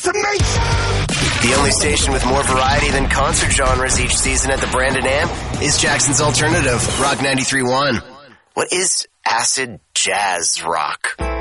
The only station with more variety than concert genres each season at the Brandon Am is Jackson's Alternative, Rock 93.1. What is acid jazz rock?